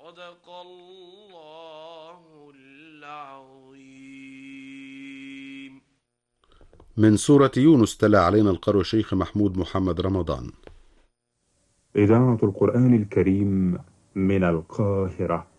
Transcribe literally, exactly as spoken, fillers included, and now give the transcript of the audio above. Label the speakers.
Speaker 1: صدق الله العظيم.
Speaker 2: من سورة يونس تلا علينا القارئ الشيخ محمود محمد رمضان.
Speaker 3: إذاعة القرآن الكريم من القاهرة.